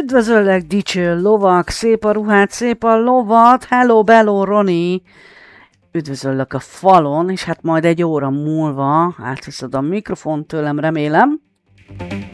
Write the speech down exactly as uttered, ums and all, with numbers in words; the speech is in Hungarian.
Üdvözöllek, dicső lovak, szép a ruhát, szép a lovat, hello, bello, Roni. Üdvözöllek a falon, és hát majd egy óra múlva átviszed a mikrofont tőlem, remélem.